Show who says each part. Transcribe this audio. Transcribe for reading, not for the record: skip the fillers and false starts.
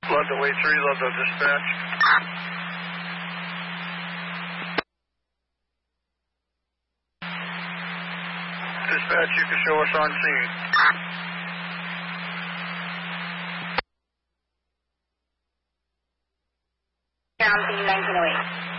Speaker 1: London Way 3, London dispatch. Dispatch, you can show us on scene.
Speaker 2: Ground scene 1908.